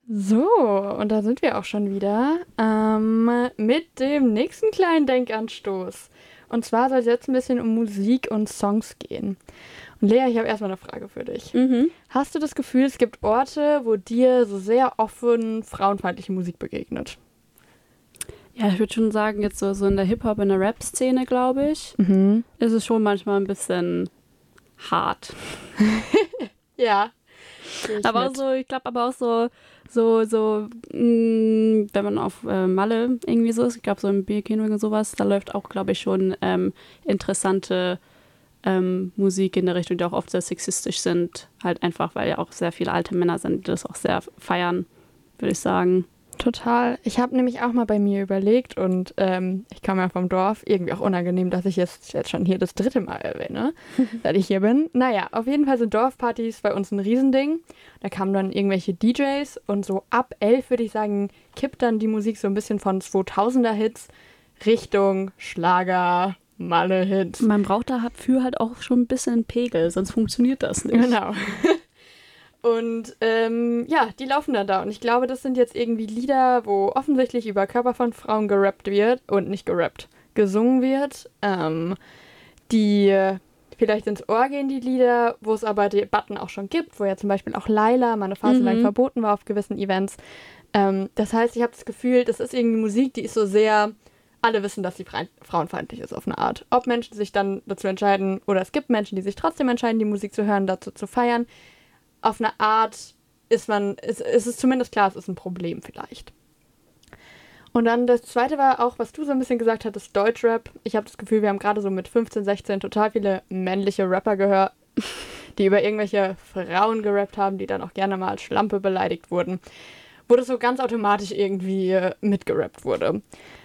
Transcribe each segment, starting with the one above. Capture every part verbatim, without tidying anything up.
So, und da sind wir auch schon wieder ähm, mit dem nächsten kleinen Denkanstoß. Und zwar soll es jetzt ein bisschen um Musik und Songs gehen. Und Lea, ich habe erstmal eine Frage für dich. Mhm. Hast du das Gefühl, es gibt Orte, wo dir so sehr offen frauenfeindliche Musik begegnet? Ja, ich würde schon sagen, jetzt so, so in der Hip-Hop, in der Rap-Szene, glaube ich, Mhm. ist es schon manchmal ein bisschen hart. Ja. Geh ich Aber auch mit. so, ich glaube aber auch so, so, so, mh, wenn man auf äh, Malle irgendwie so ist, ich glaube so im Bierkino und sowas, da läuft auch, glaube ich, schon ähm, interessante ähm, Musik in der Richtung, die auch oft sehr sexistisch sind. Halt einfach, weil ja auch sehr viele alte Männer sind, die das auch sehr feiern, würde ich sagen. Total. Ich habe nämlich auch mal bei mir überlegt und ähm, ich komme ja vom Dorf, irgendwie auch unangenehm, dass ich jetzt, jetzt schon hier das dritte Mal erwähne, dass ich hier bin. Naja, auf jeden Fall sind Dorfpartys bei uns ein Riesending. Da kamen dann irgendwelche D Js und so ab elf, würde ich sagen, kippt dann die Musik so ein bisschen von zweitausender-Hits Richtung Schlager, Malle-Hits. Man braucht dafür halt auch schon ein bisschen Pegel, sonst funktioniert das nicht. Genau. Und ähm, ja, die laufen dann da. Und ich glaube, das sind jetzt irgendwie Lieder, wo offensichtlich über Körper von Frauen gerappt wird und nicht gerappt, gesungen wird. Ähm, die äh, vielleicht ins Ohr gehen, die Lieder, wo es aber Debatten auch schon gibt, wo ja zum Beispiel auch Laila mal eine Phase Mhm. lang verboten war auf gewissen Events. Ähm, das heißt, ich habe das Gefühl, das ist irgendwie Musik, die ist so sehr, alle wissen, dass sie frei- frauenfeindlich ist auf eine Art. Ob Menschen sich dann dazu entscheiden, oder es gibt Menschen, die sich trotzdem entscheiden, die Musik zu hören, dazu zu feiern. Auf eine Art ist man, ist, ist es zumindest klar, es ist ein Problem vielleicht. Und dann das zweite war auch, was du so ein bisschen gesagt hattest, Deutschrap. Ich habe das Gefühl, wir haben gerade so mit fünfzehn, sechzehn total viele männliche Rapper gehört, die über irgendwelche Frauen gerappt haben, die dann auch gerne mal als Schlampe beleidigt wurden. Wo das so ganz automatisch irgendwie äh, mitgerappt wurde.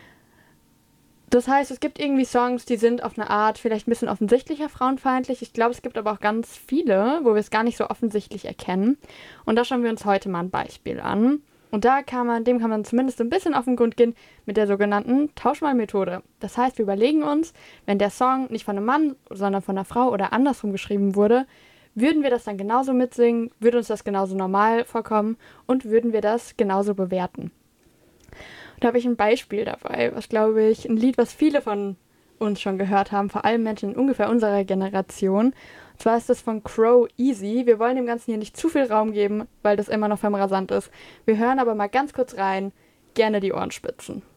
Das heißt, es gibt irgendwie Songs, die sind auf eine Art vielleicht ein bisschen offensichtlicher frauenfeindlich. Ich glaube, es gibt aber auch ganz viele, wo wir es gar nicht so offensichtlich erkennen. Und da schauen wir uns heute mal ein Beispiel an. Und da kann man, dem kann man zumindest ein bisschen auf den Grund gehen mit der sogenannten Tauschmalmethode. Das heißt, wir überlegen uns, wenn der Song nicht von einem Mann, sondern von einer Frau oder andersrum geschrieben wurde, würden wir das dann genauso mitsingen, würde uns das genauso normal vorkommen und würden wir das genauso bewerten. Da habe ich ein Beispiel dabei, was glaube ich, ein Lied, was viele von uns schon gehört haben, vor allem Menschen in ungefähr unserer Generation. Und zwar ist das von Crow Easy. Wir wollen dem Ganzen hier nicht zu viel Raum geben, weil das immer noch vom Rasant ist. Wir hören aber mal ganz kurz rein, gerne die Ohren spitzen.